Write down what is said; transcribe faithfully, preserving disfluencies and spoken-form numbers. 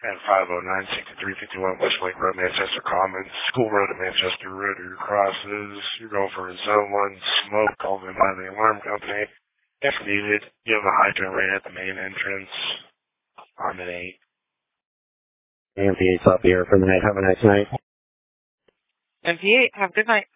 at five oh nine, sixty-three fifty-one West Lake Road, Manchester Commons, School Road at Manchester Road, your crosses. You're going for a zone one smoke called in by the alarm company. If needed, you have a hydrant right at the main entrance. I'm at eight. M P eight's up here for the night. Have a nice night. M P eight, have a good night.